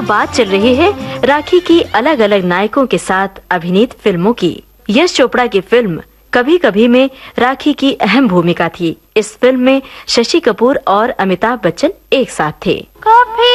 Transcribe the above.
बात चल रही है राखी की अलग अलग नायकों के साथ अभिनीत फिल्मों की। यश चोपड़ा की फिल्म कभी कभी में राखी की अहम भूमिका थी। इस फिल्म में शशि कपूर और अमिताभ बच्चन एक साथ थे।